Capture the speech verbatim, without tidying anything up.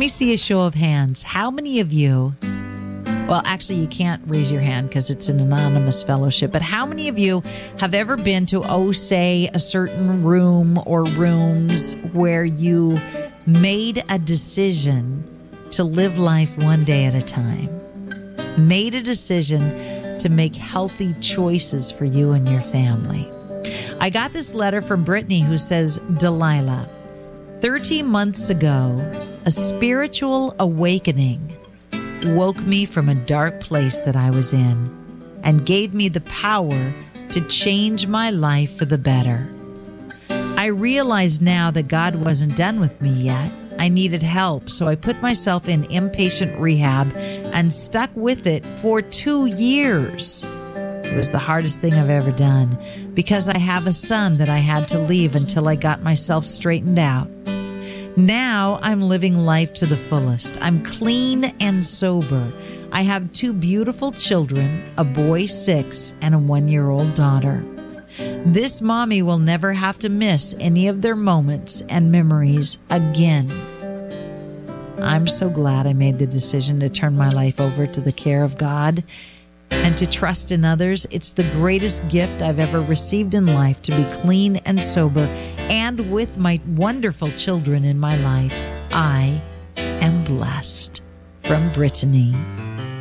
me see a show of hands. How many of you, well, actually, you can't raise your hand because it's an anonymous fellowship, but how many of you have ever been to, oh, say, a certain room or rooms where you made a decision to live life one day at a time? Made a decision to make healthy choices for you and your family. I got this letter from Brittany who says, Delilah, thirteen months ago, a spiritual awakening woke me from a dark place that I was in and gave me the power to change my life for the better. I realize now that God wasn't done with me yet. I needed help, so I put myself in inpatient rehab and stuck with it for two years. It was the hardest thing I've ever done because I have a son that I had to leave until I got myself straightened out. Now I'm living life to the fullest. I'm clean and sober. I have two beautiful children, a boy six and a one-year-old daughter. This mommy will never have to miss any of their moments and memories again. I'm so glad I made the decision to turn my life over to the care of God and to trust in others. It's the greatest gift I've ever received in life to be clean and sober and with my wonderful children in my life. I am blessed. From Brittany.